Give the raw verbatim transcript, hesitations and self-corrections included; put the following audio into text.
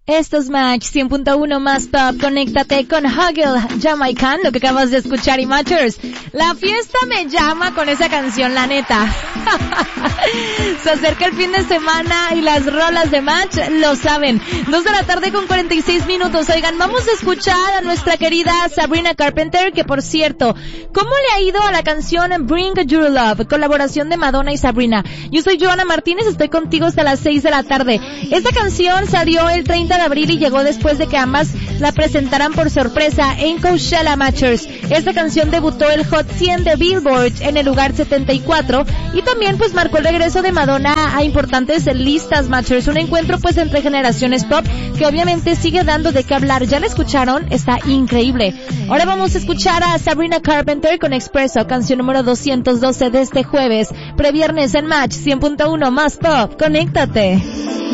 Esto es Match cien punto uno más Pop. Conéctate con Huggle Jamaican, lo que acabas de escuchar, y Matchers. La fiesta me llama con esa canción, la neta. Se acerca el fin de semana y las rolas de Match lo saben. Dos de la tarde con cuarenta y seis minutos. Oigan, vamos a escuchar a nuestra querida Sabrina Carpenter, que por cierto, ¿cómo le ha ido a la canción Bring Your Love? Colaboración de Madonna y Sabrina. Yo soy Joana Martínez, estoy contigo hasta las seis de la tarde. Esta canción salió el treinta de abril y llegó después de que ambas la presentaran por sorpresa en Coachella, Matchers. Esta canción debutó el Hot cien de Billboard en el lugar setenta y cuatro y también pues marcó el regreso de Madonna a importantes listas, Matchers. Un encuentro pues entre generaciones pop que obviamente sigue dando de qué hablar. ¿Ya la escucharon? Está increíble. Ahora vamos a escuchar a Sabrina Carpenter con Expresso, canción número doscientos doce de este jueves, previernes en Match cien punto uno más Pop. Conéctate.